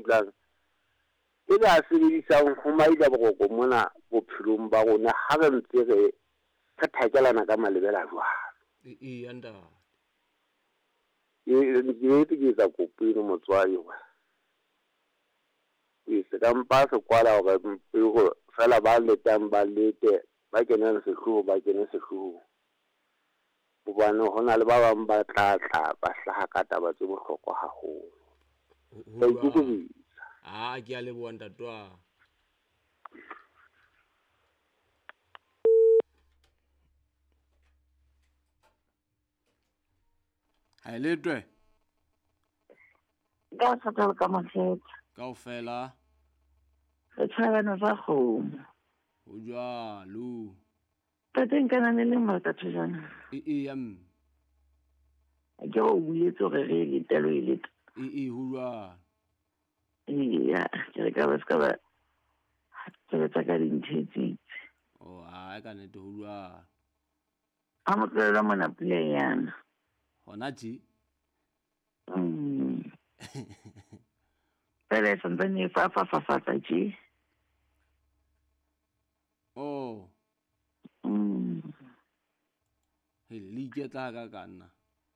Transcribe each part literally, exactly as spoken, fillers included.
kgutlang e ba sebedisang ho maila boroko mona bophelong ba rona ha re ntse re re thakelana ka malebela jwalo. e anda e e ke tsa kopino motswadi wa e se ka mpa se kwala hore mpego fela ba letang ba lete ba kenang sehloho ba kenang sehloho bobane hona le ba bang ba tla tla ba hlaha ka taba tse bohlokwa haholo ba ikukubisa a ke a leboha ntatwa hai letwe ka satla ka motsetsa kaofela re tshwana tsa kgomo ho jwalo tateng kana ne le mata tsana e e yam a ke o buletse gore re le telo ile e e ho jwalo ya ke re ka ba ska ba tsela tsa ka dinthetsi o a ka ne to ho jwalo a mo tsela mona pula yana hona ji mm pele santane fa fa fa fa tji oh mm he li ke tla ka kana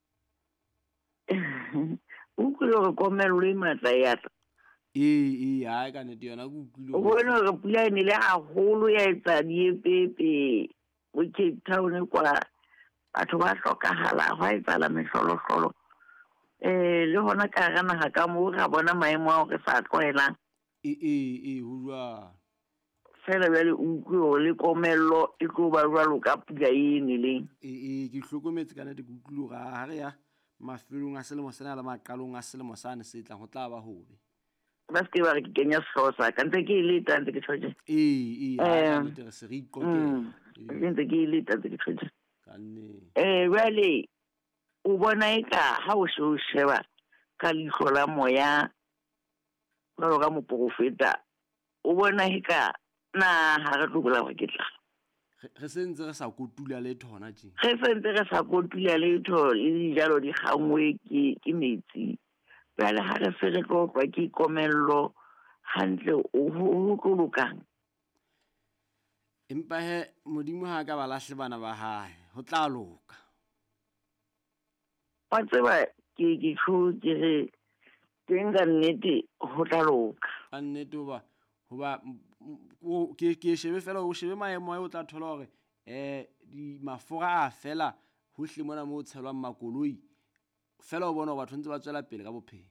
o kulo go komela le matla ya e e ha ka ne yona go kulo o bona re pula ne le a holo ya etsa di pepe o Cape Town kwa batho ba hlokahala ho etsa la mehlolo hlolo eh le hona ka gana ga ka mo ga bona maemo a re sa tloelang e e e ho jwa fela bele utlwe le komello e go ba jwalo ka pula ene le e e ke hlokometse kana di kukulo ga ha re ya mafelong a selemo sena le maqalong a selemo sane se tla go tla ba hobe ba se ba re ke kenya hlosa ka ntse ke ile tante ke tsoje e e ha ne re se re iqokela e ntse ke ile tante ke tsoje kanne eh really o bona eka ha o se o sheba ka leihlo la moya lo ga mo profeta o bona eka na ha re tlola go ketla re sentse re sa kotula le thona tje re sentse re sa kotula le tho le dijalo di gangwe ke ke metsi bale ha re se re tlo kwa ke komello hantle o ho tlolokang empa he modimo ha ka ba lahle bana ba hae ho tla loka wa tseba ke ke tshو ke re tenga nnete ho tla loka a nnete hoba hoba ke ke shebe fela o shebe maemo a o tla thola hore eh di mafura a fela ho hle mona mo tshelwang makoloi fela o bona batho ntse ba tswela pele ka bophelo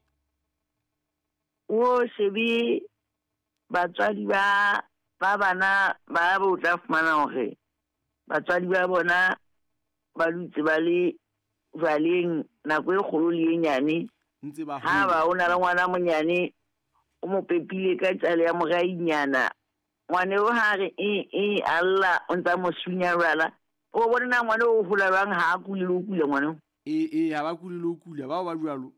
o shebe batswadi ba ba bana ba bo tla fumana hore batswadi ba bona ba lutse ba le valeng na go e kholo le nyane ntse ba ha ba ona la ngwana monyane o mo pepile ka tsale ya mogainyana ngwane o ha re e e alla o ntsa mo sunya rala o bona ngwana o hula bang ha kule lo kule ngwana e e ha ba kule lo kule ba ba jwalo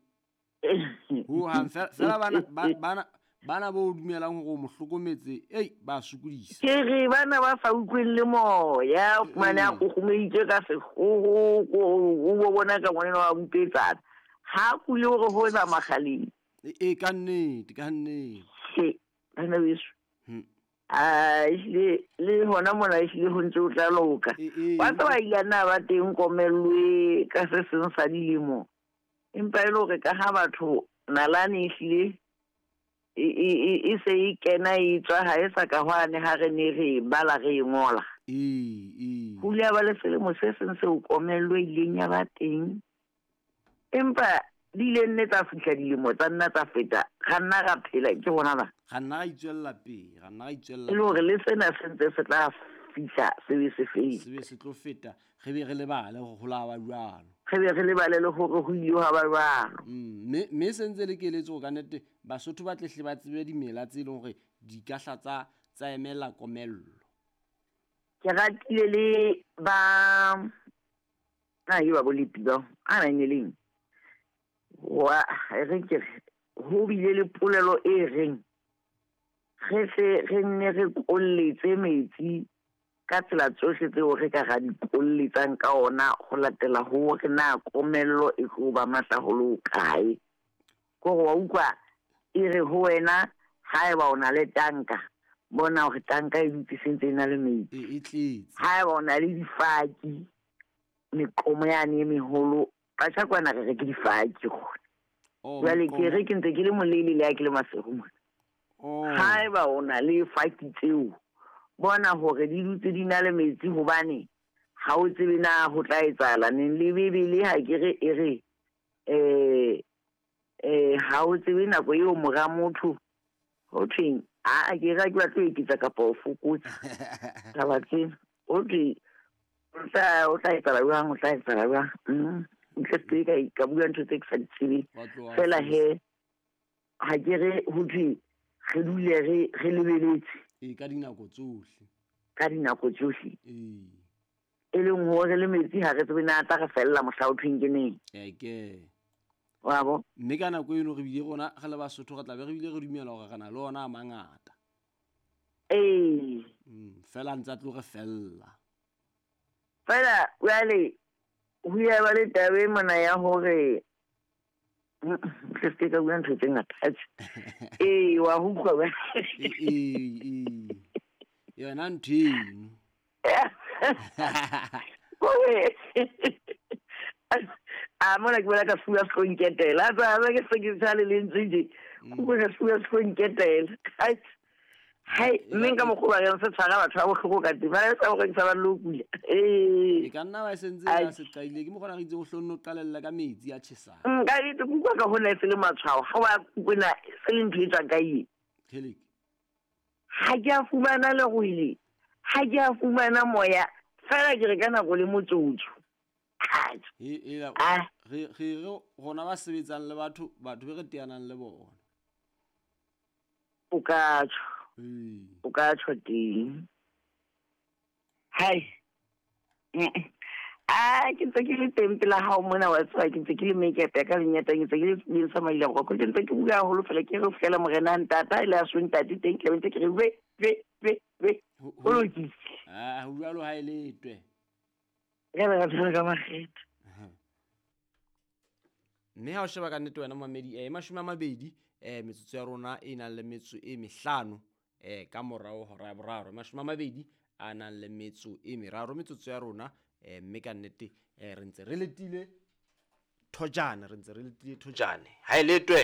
ho ha fela bana bana bana bo dumelang go mo hlokometse ei ba sukudisa ke re bana ba fa utlweng le moya mana go gomeitse ka se go go bona ka ngwana wa bupetsa ha kule go go tsa magaleng e ka nnete ka nnete se bana beso a ile le hona mona ile ho ntse o tla loka ba tla ile na ba teng komelwe ka se seng sa dilemo empa ile hore ka ha batho nalane ile e e e se e kena e tswa ha e sa ka hwane ha re ne re bala re ngola e e hula ba le selemo se seng se o komelwe ile nya ba teng empa dile nne tsa fihla dilemo tsa nna tsa feta ga nna ga phela ke bona ba ga nna ga itswella pe ga nna ga itswella le hore le sena sentse se tla fihla se be se fela se be se tlo feta ge be re le bale go gola ba jwalo ge be re le bale le gore go ile ha ba jwalo mme me sentse le keletso ka nete basotho ba tlehle ba tsebe dimela tse leng gore di kahla tsa tsa emela komello ke ratile le ba na yo ba bolipilo ana nyeleng wa re ke ho bile le polelo e reng ge se re ne re kolletse metsi ka tsela tsohle tseo re ka ga di kolletsang ka ona go latela ho re na komello e go ba matlaholo kae go wa ukwa e re ho wena haeba o na le tanka bona hore tanka e dutse sentse e na le metsi e tletse haeba o na le difaki meqomo yane e meholo batjha kwana re re ke difaki gona jwale ke re ke ntse ke le molele le ya ke le masego mona haeba o na le faki tseo bona hore di dutse di na le metsi hobane ha o tsebe na ho tla etsahala neng le bebele ha ke re e re eh eh ha o tsebe nako eo mora motho ho thweng a ke ga ke batla e kitsa ka po fokotsa ka batse o di o tla o tla etsahala jwang o tla etsahala jwang mm nke se ka ka bua ntho tse ke sa tsebe fela he ha ke re ho thwe re dule re re lebeletse e ka dinako tsohle ka dinako tsohle e e leng hore le metsi ha re tsebe na tla re fella mohla o thweng ke neng e ke wa bo mme ka nako eno re bile rona ga le Basotho ga tla be re bile re dumela hore kana le ona a mangata eh mm fela ntse tlo re fella fela wale ho ya ba le tabe mona ya hore se se ka bua ntho tse ngata eh wa ho kwa e e yona nthino a mona ke bona ka fuwa se nketela ba ba ke se ke tsale le ntse go ka fuwa se nketela hai mme ka mogolo ya se tshwara batho ba bohloko ka di ba sa go tsa ba lokula eh e ka nna ba sentse ya se qaile ke mo gona re itse go hlonno qalella ka metsi a tshesang nka di te bua ka hona se le matshwao ga wa bona se le ntwetsa ka ye Kelek ha ke a fumana le go ile ha ke a fumana moya fela ke re kana go le motsotso e e re re gona ba sebetsang le batho batho be re teanang le bona o ka o ka tshoteng hai a ke ntse ke le teng pela ha o mona wa tswa ke ntse ke le make-up ka lenyata ke ntse ke le le sa maila go go ntse ke bua holo fela ke re fela morena ntata ile a swing tati teng ke ntse ke re we we we we o lo ki ah ho jalo ha ile twe re re tsaka ka makgetho mme ha o sheba ka nnete wena mamedi eh mashome a mabedi eh metsotso ya rona e nang le metso e mehlano eh ka morao hora ya boraro mashome a mabedi a nang le metso e meraro metsotso ya rona eh mme ka nnete eh re ntse re letile thojana re ntse re letile thojane ha ile twe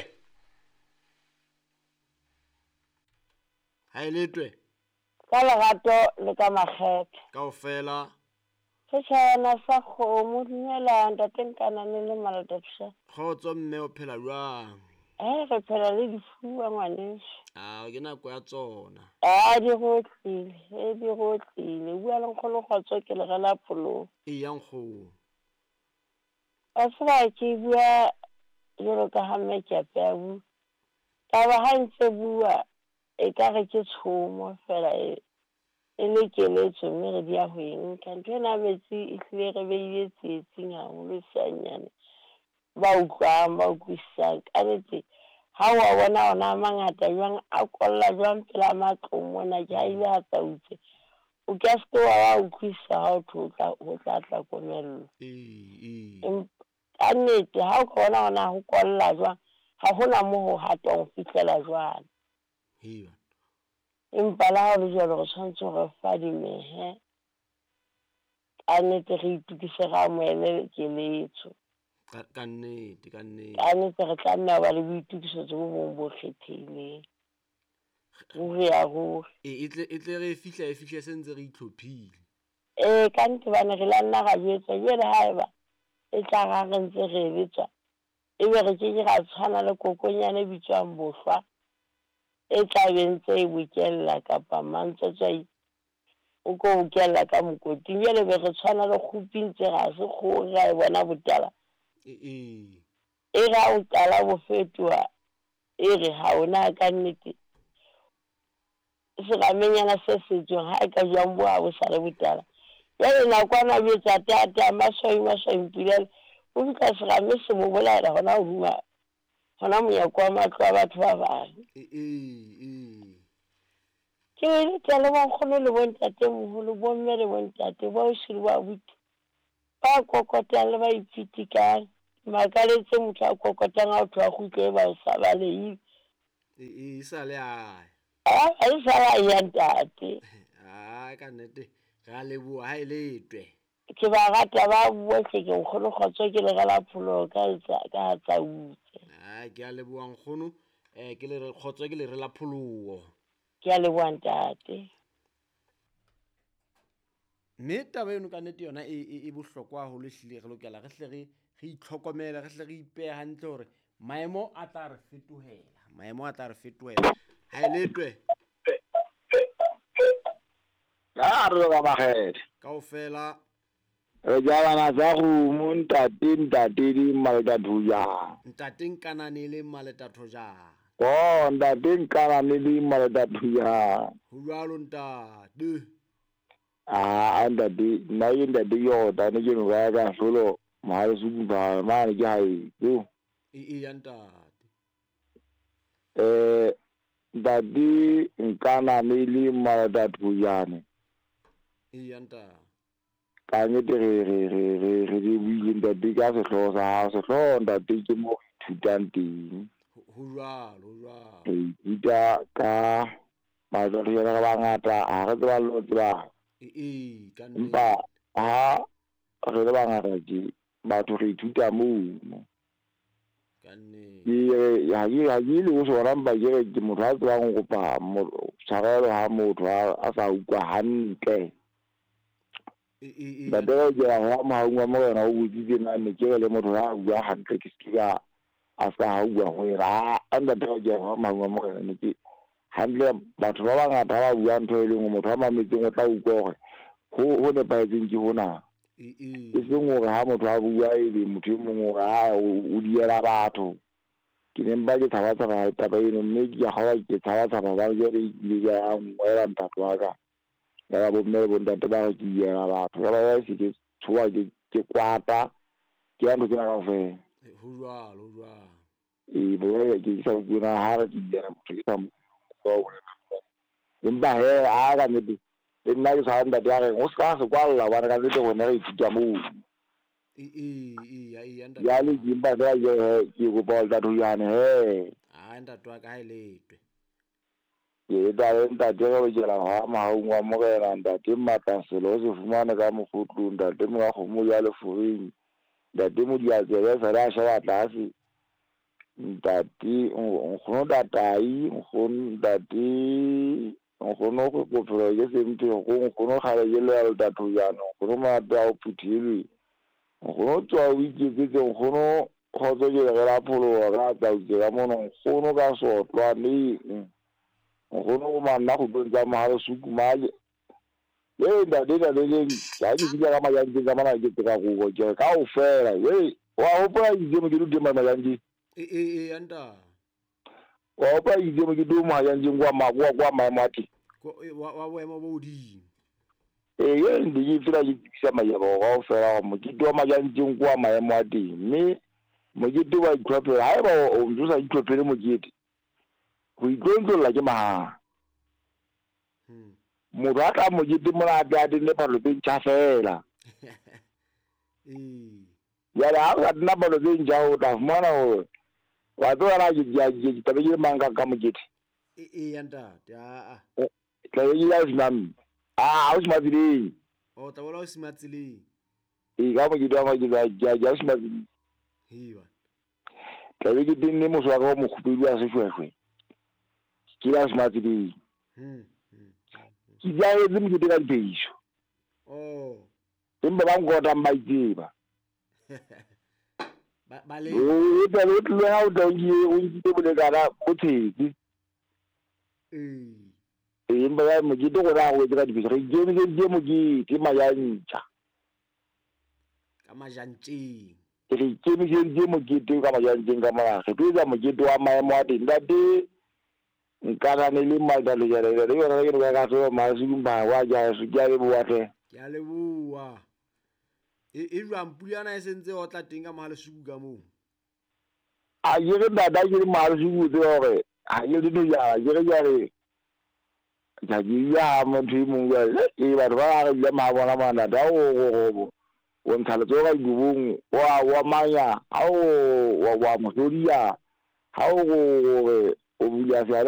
ha ile twe ka lerato le ka makgetho kaofela se tshwana sa kgomo dumela ntate kana le malatapsha khotso mme o phela jwang eh re phela le difuwa ngwaneso ah ke nako ya tsona ah di gotlile e di gotlile bua le kholo khotso ke le gela pholo e yang go a swa ke bua jalo ka ha me ke apebu ka ba ha ntse bua e ka re ke tshomo fela e ele ke le tsome re dia ho eng ka ntena metsi e tlile re beile tsetsi nga ho le sanyane ba utlwa ba utlwisa ka netse ha wa bona ona mangata jwang a kolla jwang pela matlo mona ja ile a tsautse o ka se wa utlwisa ha o tlotla ho tla tla komello e e ka netse ha o bona ona ho kolla jwang ha hona mo ho hata ho fihlela jwang hiwa empa la ha le jalo go tshwantse go fa dimehe ka nnete re itukise ga moele ke letso ka nnete ka nnete ka nnete re tla nna ba le boitukiso jo bo bo kgethileng o re ya go e tle e tle re fihla e fihla sentse re itlhophile eh ka nnete ba ne re la nna ga jetsa jele haeba e tla ga re ntse re betsa e be re ke ga tshwana le kokonyane bitswang bohlwa e tla bentse e bukella kapa mantse tsai o go bukella ka mokoti jele be re tshwana le khupintse ga se go ga bona botala e e ga o tala bo fetwa e re ha ona ka nnete se ga menyana se se jo ha ka jwang bo a bo sa le botala jele na kwana be tsa tata masoi masoi mpilele o ka se ga me se mo bolela hona o bua hona mo ya kwa matlo a batho ba bang e e ke le tsale ba khone le bontate moholo bo mme le bontate ba o shiri ba buti ba kokota le ba ipfitika makaletse motho a kokotang a tloa go tle ba sa ba le e sa le a a a e sala ya ntate a ka nnete ga leboa ha ile twe ke ba rata ba bua se ke nkgono kgotso ke le gala pholo ka tsa ka tsa utse a ke a leboa nkgono eh ke le re kgotso ke le re la phologo ke a leboa ntate mme taba eno ka nnete yona e e bohlokwa haholo ehlile re lokela re hle re re itlhokomela re hle re ipeha hantle hore maemo a tla re fetohela maemo a tla re fetohela ha ile twe ya re ba bagedi kaofela re jabana tsa go mo ntate ntate di maleta thuja ntate nkanane le mmaleta thojana o ntate nkanane di maleta thuja ho jwalo ntate a ntate na ye ntate yo ta ne ke no ga ka solo mahalo su ba ma ne ke hai yo e e ya ntate eh ntate nkanane le maleta thujane e ya ntate ka nnete re re re re re di buile ntate ka sehloho sa hao sehloho ntate ke mo ithutang teng ho jwalo ho jwalo re ithuta ka matsatsi a ba bangata a re tseba lo tseba e e ka empa nnete ha re le bangata ke batho re ithuta moo ka nnete ke ha ke ha ke le go sona mpa ke re ke motho a tsebang go pa tshwarelo ha motho a sa utlwa hantle e e ba dira ke ha maunga mo rena o butsitse na ne ke le motho a bua hantle ke se ka a sa ha bua go ra a nda dira ke ha maunga mo rena ne ke hantle batho ba bangata ba bua ntho e leng motho a mametseng o tla utlwa gore go go ne pa etseng ke hona e e e seng gore ha motho a bua e be motho mongwe gore a o diela batho ke ne ba ke thaba thaba taba eno mme ke ga wa ke thaba thaba ba ke re ile ya ngwela ntate wa ka ya bo mme bo ntate ba go diela batho ba ba se ke tswa ke ke kwata ke a ntse ka fe ho jwalo ho jwalo e bo ke sa bua ha re ke diela motho ke sa mo empa he a ka nnete le nna ke sa ntate ya re o ska se kwalla ba ka nnete go ne re ithuta moo e e e ya e ya ntate ya le dimpa ga ye ke go ba tla thuyane he a ntate wa ka ha ile twe ke da le ntate ga o jela ha maungo a mo ga ntate mata selo se fumane ka mofutlu ntate mo ga go mo ya le furing ntate mo dia tsebe sa ra sha tlase ntate o go datai go ntate o go no go go pro ye se mte go go no ga le le datu ya no go ma da o puthile go tswa o iketse go no go tso je ga la pholo ga tsa o ga mo no go no ka so twa ni go no ma na go tsa ma ha su kuma ye ye nda de da le ya di ga ma ya di ga ma na ke ka go go ke ka o fela ye wa o pa di mo di di ma ma ya di e e e ya ntate wa pa di mo di do ma ya di ngwa ma kwa kwa ma mati ko wa wa boemo bo di e ye ndi yi fira yi tsa ma ya go go fela mo di do ma ya di ngwa ma ya mati me mo di do ba itlhophe ha ba o ntse sa itlhophele mo di go itlhontsolla ke ma hm mo rata mo di mo ra ga di ne pa lo pe tsa fela e ya la ga na ba lo pe nja o da mo na o wa do ra ji ja ji ta be manga ka mo di e e ya ntate a a ka yi ya sinam a a usma dili o ta bola o simatsile e ga mo di do ma di ja ja usma dili hiwa ka yi di ne mo so ga mo khupedi a se shweshwe ki ya usma dili hm ki ja e zimi di ka beisho oh emba ba ngoda mbajiba ba ba le o ta lo tlo ha o dongi o ngi te bole kana o tshedi e emba ba mo di to go ra go dira di re je mo je mo di ti ma ya ntsha ka majanteng re ke mo je je mo di te ka ma ya ntsha ka ma re tsa mo di to wa ma mo a dinda di nkana ne le ma da le ya le le yona ke ga ka so ma su ba wa ja su ja le bua te ke a leboa e e jwa mpuliana e sentse o tla teng ka mohale suku ka mo a ye re da da ke ma su bu de ore a ye di ya ye re ya re ja ji ya mo thi mo ya e ba ba ga ya ma bona ma da o go o ntsha le tsoga gubung wa wa maya a o wa wa mo dia ha o go o bula